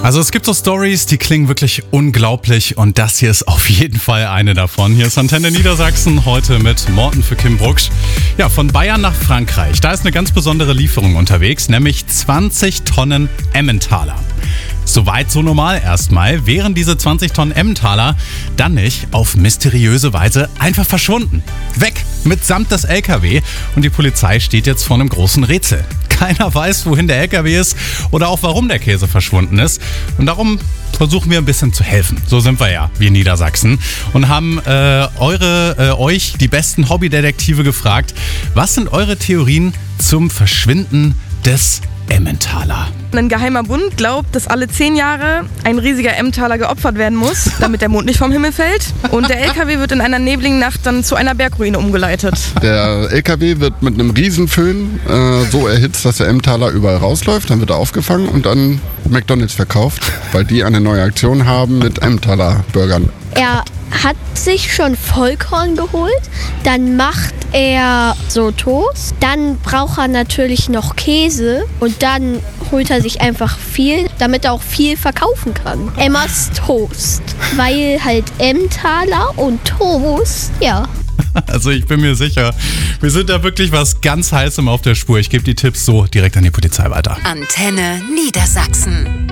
Also es gibt so Stories, die klingen wirklich unglaublich und das hier ist auf jeden Fall eine davon. Hier ist Antenne Niedersachsen, heute mit Morten für Kim Brucksch. Ja, von Bayern nach Frankreich. Da ist eine ganz besondere Lieferung unterwegs, nämlich 20 Tonnen Emmentaler. Soweit so normal erstmal, wären diese 20 Tonnen Emmentaler dann nicht auf mysteriöse Weise einfach verschwunden. Weg mitsamt des LKW und die Polizei steht jetzt vor einem großen Rätsel. Keiner weiß, wohin der LKW ist oder auch warum der Käse verschwunden ist. Und darum versuchen wir ein bisschen zu helfen. So sind wir ja, wir in Niedersachsen. Und haben euch, die besten Hobbydetektive, gefragt, was sind eure Theorien zum Verschwinden des Emmentaler? Ein geheimer Bund glaubt, dass alle 10 Jahre ein riesiger Emmentaler geopfert werden muss, damit der Mond nicht vom Himmel fällt. Und der LKW wird in einer nebligen Nacht dann zu einer Bergruine umgeleitet. Der LKW wird mit einem Riesenföhn so erhitzt, dass der Emmentaler überall rausläuft. Dann wird er aufgefangen und an McDonald's verkauft, weil die eine neue Aktion haben mit Emmentaler-Burgern. Er hat sich schon Vollkorn geholt, dann macht er so Toast, dann braucht er natürlich noch Käse und dann holt er sich einfach viel, damit er auch viel verkaufen kann. Emmas Toast, weil halt Emmentaler und Toast, ja. Also ich bin mir sicher, wir sind da wirklich was ganz Heißem auf der Spur. Ich gebe die Tipps so direkt an die Polizei weiter. Antenne Niedersachsen.